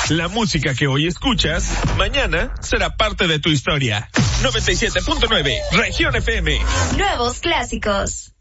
La música que hoy escuchas, mañana será parte de tu historia. 97.9, Región FM. Nuevos clásicos.